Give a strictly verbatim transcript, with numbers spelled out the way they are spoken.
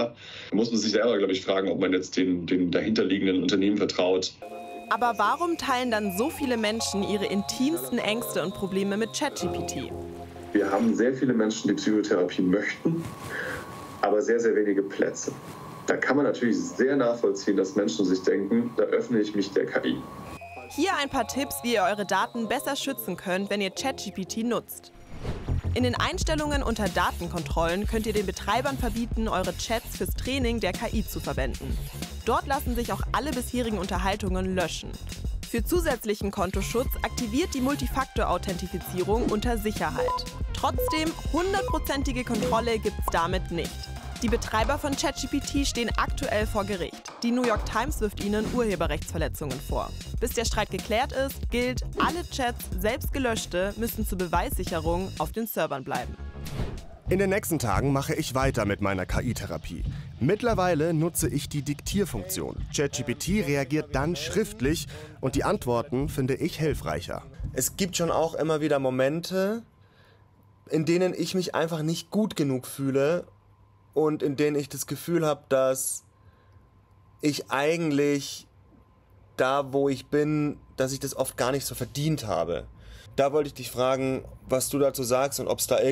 da muss man sich selber, glaube ich, fragen, ob man jetzt den, den dahinterliegenden Unternehmen vertraut. Aber warum teilen dann so viele Menschen ihre intimsten Ängste und Probleme mit ChatGPT? Wir haben sehr viele Menschen, die Psychotherapie möchten, aber sehr, sehr wenige Plätze. Da kann man natürlich sehr nachvollziehen, dass Menschen sich denken, da öffne ich mich der K I. Hier ein paar Tipps, wie ihr eure Daten besser schützen könnt, wenn ihr ChatGPT nutzt. In den Einstellungen unter Datenkontrollen könnt ihr den Betreibern verbieten, eure Chats fürs Training der K I zu verwenden. Dort lassen sich auch alle bisherigen Unterhaltungen löschen. Für zusätzlichen Kontoschutz aktiviert die Multifaktor-Authentifizierung unter Sicherheit. Trotzdem, hundertprozentige Kontrolle gibt's damit nicht. Die Betreiber von ChatGPT stehen aktuell vor Gericht. Die New York Times wirft ihnen Urheberrechtsverletzungen vor. Bis der Streit geklärt ist, gilt, alle Chats, selbst gelöschte, müssen zur Beweissicherung auf den Servern bleiben. In den nächsten Tagen mache ich weiter mit meiner K I-Therapie. Mittlerweile nutze ich die Diktierfunktion. ChatGPT reagiert dann schriftlich und die Antworten finde ich hilfreicher. Es gibt schon auch immer wieder Momente, in denen ich mich einfach nicht gut genug fühle und in denen ich das Gefühl habe, dass ich eigentlich da, wo ich bin, dass ich das oft gar nicht so verdient habe. Da wollte ich dich fragen, was du dazu sagst und ob es da